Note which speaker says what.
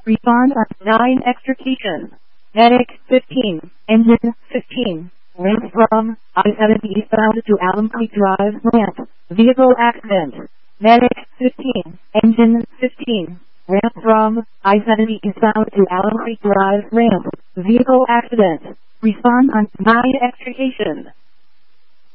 Speaker 1: Respond on 9 extrication. Medic 15. Engine 15. Ramp from I-70 eastbound to Alum Creek Drive ramp. Vehicle accident. Medic 15. Engine 15. Ramp from I-70 eastbound to Alum Creek Drive ramp. Vehicle accident. Respond on 9 extrication.